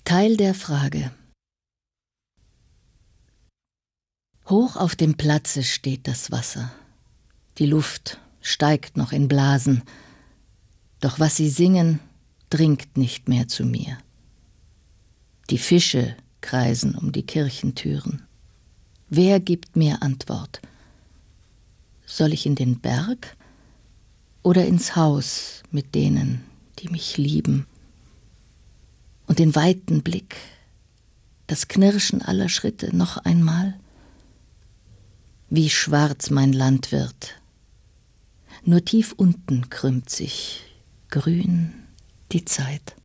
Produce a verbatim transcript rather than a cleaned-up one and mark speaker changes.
Speaker 1: Teil der Frage. Hoch auf dem Platze steht das Wasser. Die Luft steigt noch in Blasen, doch was sie singen, dringt nicht mehr zu mir. Die Fische kreisen um die Kirchentüren. Wer gibt mir Antwort? Soll ich in den Berg oder ins Haus mit denen, die mich lieben? Und den weiten Blick, das Knirschen aller Schritte noch einmal? Wie schwarz mein Land wird. Nur tief unten krümmt sich grün die Zeit.